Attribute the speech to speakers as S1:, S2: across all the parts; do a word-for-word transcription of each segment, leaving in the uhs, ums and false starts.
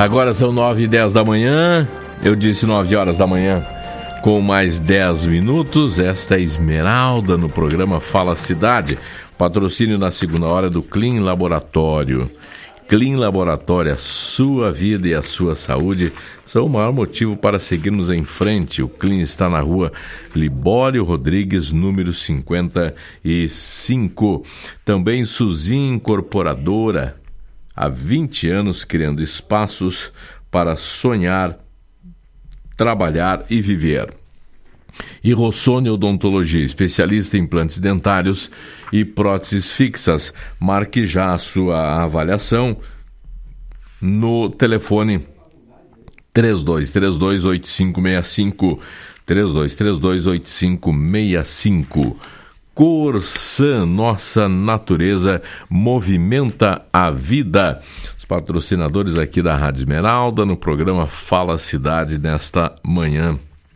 S1: Agora são nove e dez da manhã, eu disse nove horas da manhã, com mais dez minutos, esta é Esmeralda no programa Fala Cidade, patrocínio na segunda hora do Clean Laboratório. Clean Laboratório, a sua vida e a sua saúde são o maior motivo para seguirmos em frente. O Clean está na rua Libório Rodrigues, número cinquenta e cinco. Também Suzin Incorporadora, há vinte anos criando espaços para sonhar, trabalhar e viver. E Rossoni Odontologia, especialista em implantes dentários e próteses fixas. Marque já a sua avaliação no telefone três dois três dois, oito cinco seis cinco, três dois três dois, oito cinco seis cinco. Corsan, nossa natureza movimenta a vida. Os patrocinadores aqui da Rádio Esmeralda no programa Fala Cidade nesta manhã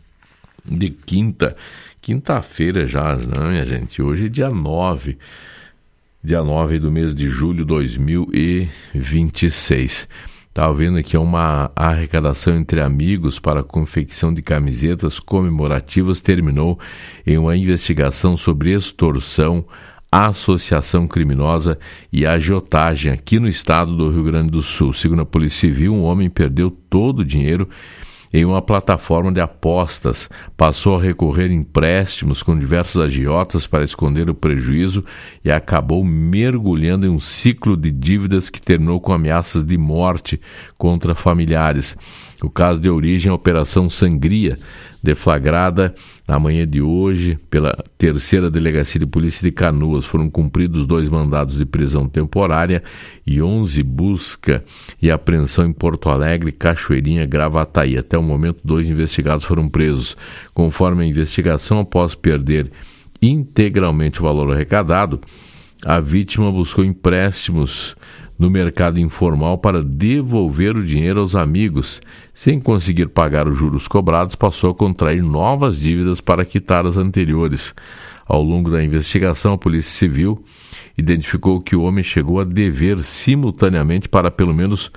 S1: de quinta, quinta-feira já, né, minha gente? Hoje é dia nove, dia nove do mês de julho de dois mil e vinte e seis. Estava vendo aqui uma arrecadação entre amigos para a confecção de camisetas comemorativas terminou em uma investigação sobre extorsão, associação criminosa e agiotagem aqui no estado do Rio Grande do Sul. Segundo a Polícia Civil, um homem perdeu todo o dinheiro em uma plataforma de apostas, passou a recorrer a empréstimos com diversos agiotas para esconder o prejuízo e acabou mergulhando em um ciclo de dívidas que terminou com ameaças de morte contra familiares. O caso deu origem à Operação Sangria, deflagrada na manhã de hoje pela terceira Delegacia de Polícia de Canoas. Foram cumpridos dois mandados de prisão temporária e onze busca e apreensão em Porto Alegre, Cachoeirinha, Gravataí. Até o momento, dois investigados foram presos. Conforme a investigação, após perder integralmente o valor arrecadado, a vítima buscou empréstimos no mercado informal para devolver o dinheiro aos amigos. Sem conseguir pagar os juros cobrados, passou a contrair novas dívidas para quitar as anteriores. Ao longo da investigação, a Polícia Civil identificou que o homem chegou a dever simultaneamente para pelo menos,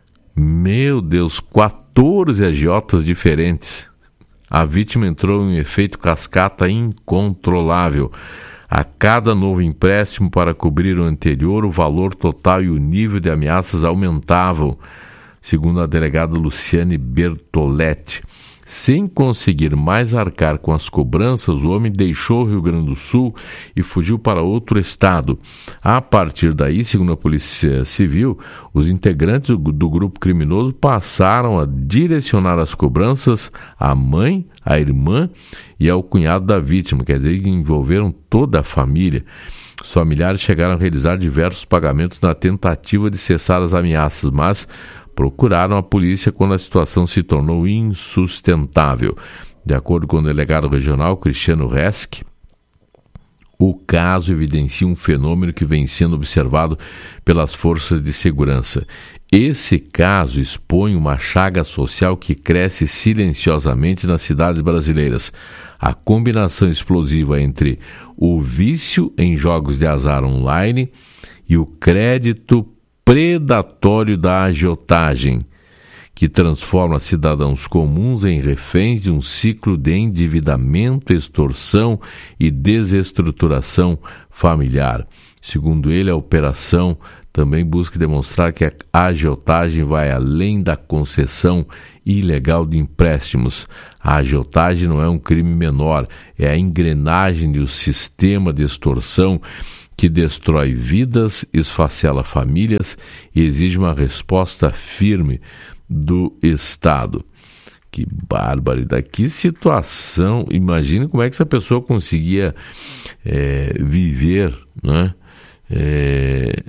S1: meu Deus, quatorze agiotas diferentes. A vítima entrou em um efeito cascata incontrolável. A cada novo empréstimo para cobrir o anterior, o valor total e o nível de ameaças aumentavam, segundo a delegada Luciane Bertoletti. Sem conseguir mais arcar com as cobranças, o homem deixou o Rio Grande do Sul e fugiu para outro estado. A partir daí, segundo a Polícia Civil, os integrantes do, do grupo criminoso passaram a direcionar as cobranças à mãe, à irmã e ao cunhado da vítima, quer dizer, que envolveram toda a família. Os familiares chegaram a realizar diversos pagamentos na tentativa de cessar as ameaças, mas procuraram a polícia quando a situação se tornou insustentável. De acordo com o delegado regional Cristiano Resch, o caso evidencia um fenômeno que vem sendo observado pelas forças de segurança. Esse caso expõe uma chaga social que cresce silenciosamente nas cidades brasileiras. A combinação explosiva entre o vício em jogos de azar online e o crédito predatório da agiotagem, que transforma cidadãos comuns em reféns de um ciclo de endividamento, extorsão e desestruturação familiar. Segundo ele, a operação também busca demonstrar que a agiotagem vai além da concessão ilegal de empréstimos. A agiotagem não é um crime menor, é a engrenagem do sistema de extorsão que destrói vidas, esfacela famílias e exige uma resposta firme do Estado. Que barbaridade, que situação! Imagine como é que essa pessoa conseguia é, viver, né? É,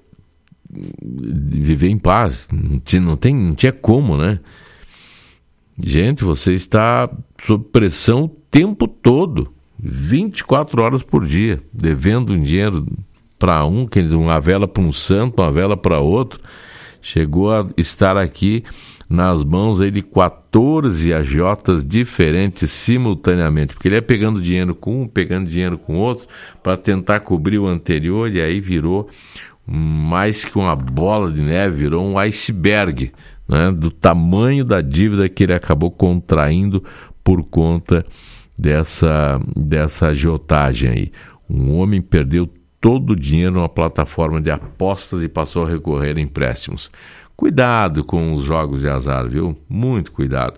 S1: viver em paz. Não tinha, não, tem, não tinha como, né? Gente, você está sob pressão o tempo todo. vinte e quatro horas por dia, devendo um dinheiro para um, quer dizer, uma vela para um santo, uma vela para outro. Chegou a estar aqui nas mãos aí de quatorze agiotas diferentes simultaneamente, porque ele ia pegando dinheiro com um, pegando dinheiro com outro, para tentar cobrir o anterior, e aí virou mais que uma bola de neve, virou um iceberg, né, do tamanho da dívida que ele acabou contraindo por conta dessa, dessa agiotagem aí. Um homem perdeu todo o dinheiro numa plataforma de apostas e passou a recorrer a empréstimos. Cuidado com os jogos de azar, viu? Muito cuidado.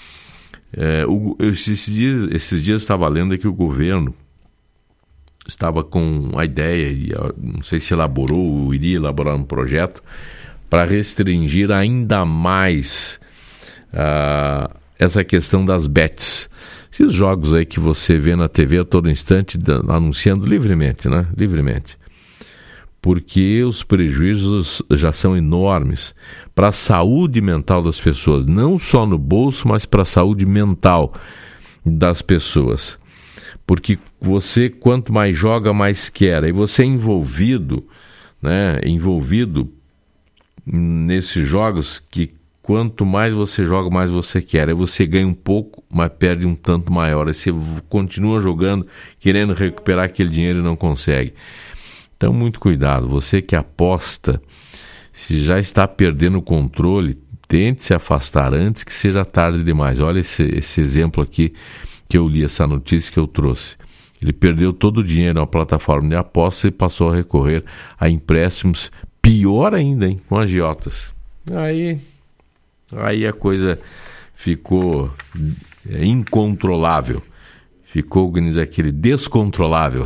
S1: É, o, esses, dias, esses dias estava lendo que o governo estava com a ideia, e não sei se elaborou ou iria elaborar um projeto para restringir ainda mais uh, essa questão das bets. Esses jogos aí que você vê na T V a todo instante anunciando livremente, né? Livremente. Porque os prejuízos já são enormes para a saúde mental das pessoas, não só no bolso, mas para a saúde mental das pessoas. Porque você, quanto mais joga, mais quer. E você é envolvido, né? Envolvido nesses jogos que quanto mais você joga, mais você quer. Aí você ganha um pouco, mas perde um tanto maior. Aí você continua jogando, querendo recuperar aquele dinheiro e não consegue. Então, muito cuidado. Você que aposta, se já está perdendo o controle, tente se afastar antes que seja tarde demais. Olha esse, esse exemplo aqui que eu li, essa notícia que eu trouxe. Ele perdeu todo o dinheiro na plataforma de apostas e passou a recorrer a empréstimos, pior ainda, hein, com agiotas. Aí... Aí a coisa ficou incontrolável, ficou, como diz aquele, descontrolável.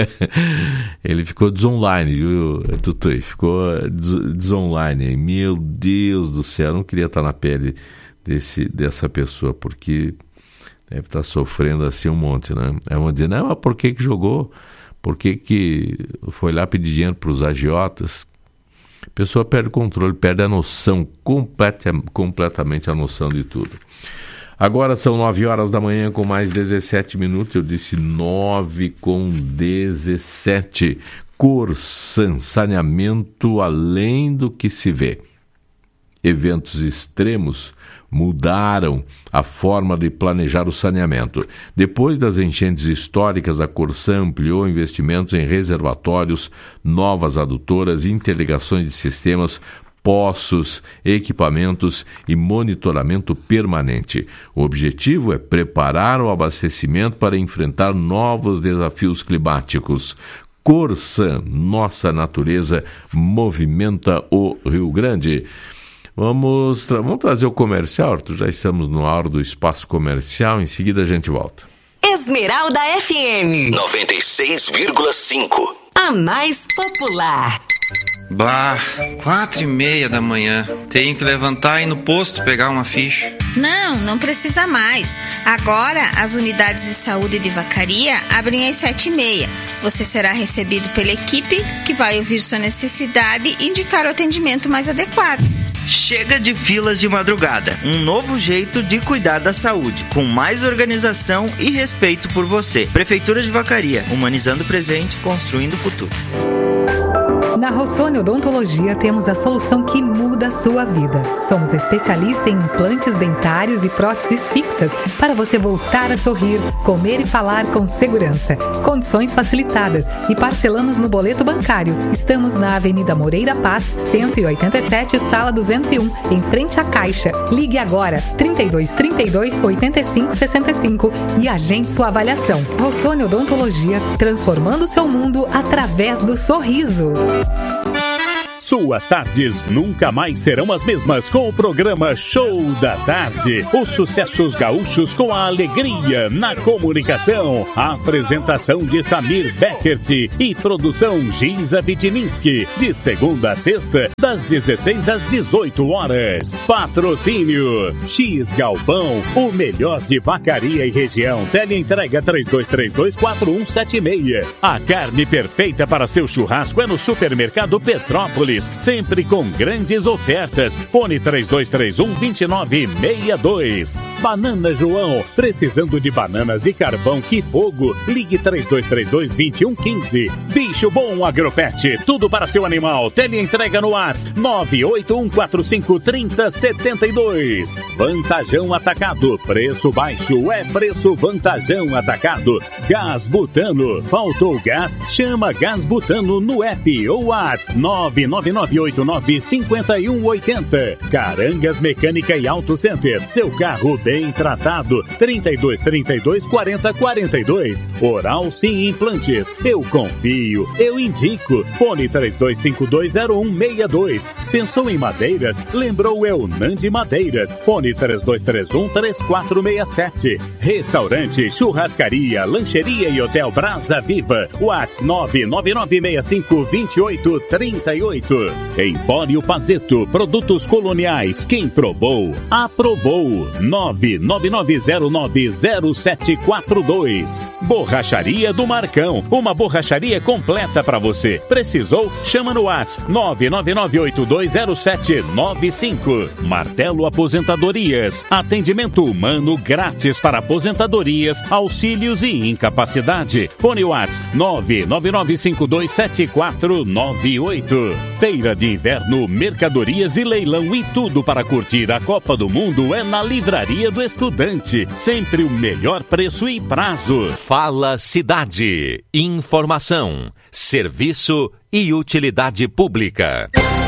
S1: Ele ficou desonline, viu, Tutu? Ficou des- desonline. Meu Deus do céu, eu não queria estar na pele desse, dessa pessoa, porque deve estar sofrendo assim um monte, né? Aí vão dizer, não, mas por que que jogou? Por que que foi lá pedir dinheiro para os agiotas? A pessoa perde o controle, perde a noção, completa, completamente a noção de tudo. Agora são nove horas da manhã com mais dezessete minutos, eu disse nove com dezessete. Corsan, saneamento além do que se vê. Eventos extremos mudaram a forma de planejar o saneamento. Depois das enchentes históricas, a Corsan ampliou investimentos em reservatórios, novas adutoras, interligações de sistemas, poços, equipamentos e monitoramento permanente. O objetivo é preparar o abastecimento para enfrentar novos desafios climáticos. Corsan, nossa natureza movimenta o Rio Grande. Vamos, tra- vamos trazer o comercial, Arthur. Já estamos no hora do espaço comercial. Em seguida a gente volta.
S2: Esmeralda F M
S3: noventa e seis vírgula cinco.
S2: A mais popular.
S4: Bah, quatro e meia da manhã. Tenho que levantar e ir no posto pegar uma ficha.
S5: Não, não precisa mais. Agora, as unidades de saúde de Vacaria abrem às sete e meia. Você será recebido pela equipe que vai ouvir sua necessidade e indicar o atendimento mais adequado.
S6: Chega de filas de madrugada. Um novo jeito de cuidar da saúde, com mais organização e respeito por você. Prefeitura de Vacaria, humanizando o presente, construindo o futuro.
S7: Na Rossoni Odontologia temos a solução que muda a sua vida. Somos especialistas em implantes dentários e próteses fixas para você voltar a sorrir, comer e falar com segurança. Condições facilitadas e parcelamos no boleto bancário. Estamos na Avenida Moreira Paz, cento e oitenta e sete, sala duzentos e um, em frente à Caixa. Ligue agora, trinta e dois, trinta e dois, oitenta e cinco, sessenta e cinco e agende sua avaliação. Rossoni Odontologia, transformando o seu mundo através do sorriso.
S8: Suas tardes nunca mais serão as mesmas com o programa Show da Tarde. Os sucessos gaúchos com a alegria na comunicação. A apresentação de Samir Beckert e produção Giza Vitininski. De segunda a sexta, das dezesseis às dezoito horas. Patrocínio X Galpão, o melhor de Vacaria e região. Teleentrega três dois três dois, quatro um sete seis. A carne perfeita para seu churrasco é no Supermercado Petrópolis. Lages, sempre com grandes ofertas. Fone três dois três um, dois nove seis dois. Banana João, precisando de bananas e carvão, que fogo. Ligue três dois três dois, dois um um cinco. Bicho Bom Agropet, tudo para seu animal. Teleentrega no WhatsApp nove oito um quatro cinco, três zero sete dois. Vantajão Atacado, preço baixo é preço Vantajão Atacado. Gás Butano, faltou gás? Chama Gás Butano no app ou WhatsApp nove nove nove oito nove cinco um oito zero. Carangas Mecânica e Auto Center, seu carro bem tratado. trinta e dois, trinta e dois, quarenta, quarenta e dois. Oral Sim Implantes, eu confio, eu indico. Fone três dois cinco dois zero um seis dois. Pensou em madeiras? Lembrou El Nandi Madeiras. Fone três dois três um, três quatro seis sete. Restaurante, churrascaria, lancheria e hotel Brasa Viva. WhatsApp nove nove nove seis cinco dois oito três oito. Empório Pazeto, produtos coloniais. Quem provou, aprovou. nove nove nove zero nove zero sete quatro dois. Borracharia do Marcão, uma borracharia completa para você. Precisou? Chama no WhatsApp nove nove nove oito dois zero sete nove cinco. Martelo Aposentadorias, atendimento humano grátis para aposentadorias, auxílios e incapacidade. Fone WhatsApp nove nove nove cinco dois sete quatro nove oito. Feira de Inverno, mercadorias e leilão e tudo para curtir a Copa do Mundo é na Livraria do Estudante. Sempre o melhor preço e prazo.
S9: Fala Cidade. Informação, serviço e utilidade pública.